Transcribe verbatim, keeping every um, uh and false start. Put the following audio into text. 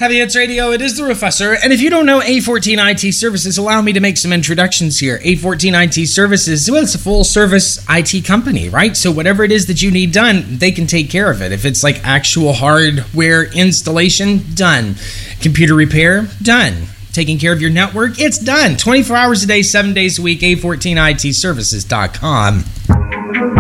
Heavy Hits Radio, it is the Professor. And if you don't know A fourteen I T Services, allow me to make some introductions here. A fourteen I T Services, well, it's a full-service I T company, right? So whatever it is that you need done, they can take care of it. If it's like actual hardware installation, done. Computer repair, done. Taking care of your network, it's done. twenty-four hours a day, seven days a week, A fourteen I T services dot com.